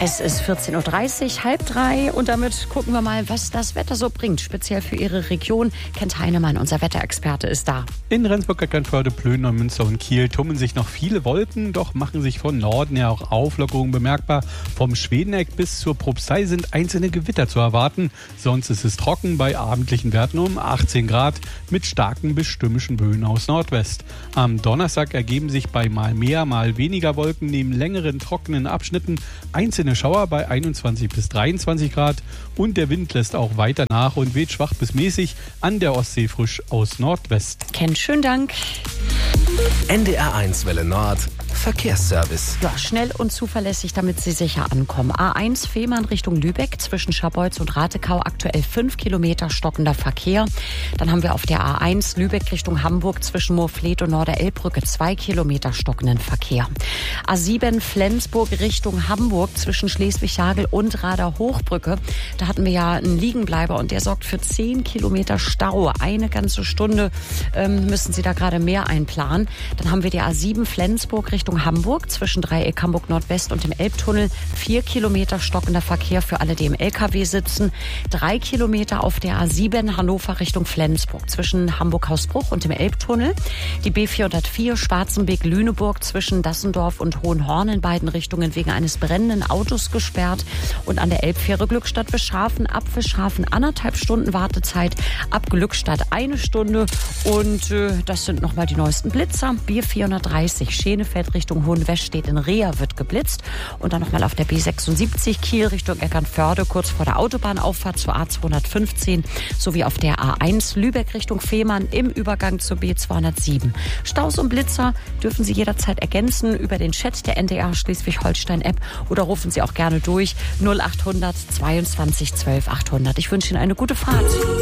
Es ist 14.30 Uhr, halb drei und damit gucken wir mal, was das Wetter so bringt. Speziell für Ihre Region. Kent Heinemann, unser Wetterexperte, ist da. In Rendsburg, Eckernförde, Plön, Neumünster und Kiel tummeln sich noch viele Wolken, doch machen sich von Norden her auch Auflockerungen bemerkbar. Vom Schwedeneck bis zur Propstei sind einzelne Gewitter zu erwarten. Sonst ist es trocken bei abendlichen Werten um 18 Grad mit starken bis stürmischen Böen aus Nordwest. Am Donnerstag ergeben sich bei mal mehr, mal weniger Wolken neben längeren trockenen Abschnitten einzelne Schauer bei 21 bis 23 Grad und der Wind lässt auch weiter nach und weht schwach bis mäßig an der Ostsee frisch aus Nordwest. Ken, schönen Dank. NDR1 Welle Nord, Verkehrsservice. Ja, schnell und zuverlässig, damit Sie sicher ankommen. A1 Fehmarn Richtung Lübeck zwischen Scharbeutz und Ratekau aktuell 5 Kilometer stockender Verkehr. Dann haben wir auf der A1 Lübeck Richtung Hamburg zwischen Moorfleet und Norderelbbrücke 2 Kilometer stockenden Verkehr. A7 Flensburg Richtung Hamburg zwischen Schleswig-Hagel und Rader-Hochbrücke. Da hatten wir ja einen Liegenbleiber und der sorgt für 10 Kilometer Stau. Eine ganze Stunde müssen Sie da gerade mehr einplanen. Dann haben wir die A7 Flensburg Richtung Hamburg zwischen Dreieck Hamburg Nordwest und dem Elbtunnel. 4 Kilometer stockender Verkehr für alle, die im LKW sitzen. 3 Kilometer auf der A7 Hannover Richtung Flensburg zwischen Hamburg-Hausbruch und dem Elbtunnel. Die B404 Schwarzenbeck-Lüneburg zwischen Dassendorf und Hohenhorn in beiden Richtungen wegen eines brennenden Autos gesperrt. Und an der Elbfähre Glückstadt-Wischhafen ab Wischhafen 1,5 Stunden Wartezeit, ab Glückstadt 1 Stunde. Und das sind nochmal die neuesten Blitzer. B430 Schenefeld Richtung Hohenwest steht in Reher, wird geblitzt. Und dann nochmal auf der B76 Kiel Richtung Eckernförde, kurz vor der Autobahnauffahrt zur A215, sowie auf der A1 Lübeck Richtung Fehmarn im Übergang zur B207. Staus und Blitzer dürfen Sie jederzeit ergänzen über den Chat der NDR Schleswig-Holstein-App oder rufen Sie auch gerne durch 0800 22 12 800. Ich wünsche Ihnen eine gute Fahrt.